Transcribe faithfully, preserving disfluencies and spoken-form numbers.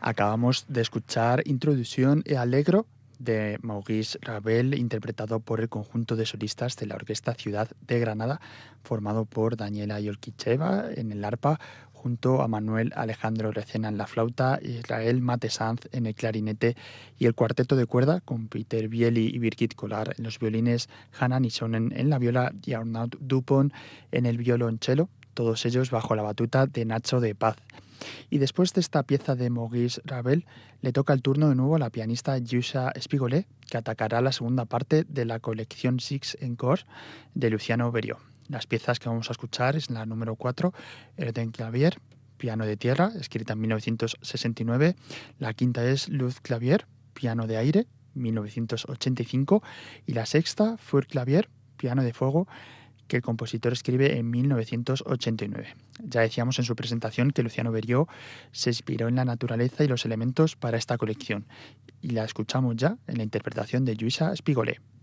Acabamos de escuchar Introducción e Allegro de Maurice Ravel, interpretado por el conjunto de solistas de la Orquesta Ciudad de Granada, formado por Daniela Yolkicheva en el arpa, junto a Manuel Alejandro Recena en la flauta, Israel Mate Sanz en el clarinete y el cuarteto de cuerda con Peter Bieli y Birgit Kolar en los violines, Hanna Nisonen en la viola y Arnaud Dupont en el violonchelo, todos ellos bajo la batuta de Nacho de Paz. Y después de esta pieza de Maurice Ravel, le toca el turno de nuevo a la pianista Yusha Spigolet, que atacará la segunda parte de la colección Six Encore de Luciano Berio. Las piezas que vamos a escuchar es la número cuatro, Erden Clavier, piano de tierra, escrita en mil novecientos sesenta y nueve. La quinta es Luz Clavier, piano de aire, mil novecientos ochenta y cinco. Y la sexta, Fur Clavier, piano de fuego, que el compositor escribe en mil novecientos ochenta y nueve. Ya decíamos en su presentación que Luciano Berio se inspiró en la naturaleza y los elementos para esta colección, y la escuchamos ya en la interpretación de Lluïsa Spigolet.